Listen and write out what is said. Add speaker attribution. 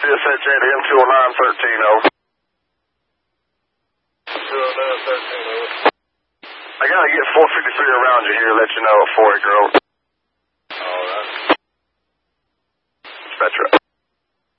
Speaker 1: CSHA to M20913, over.
Speaker 2: 20913, over.
Speaker 1: I gotta get 453 around you here, let you know at 4 acre, over.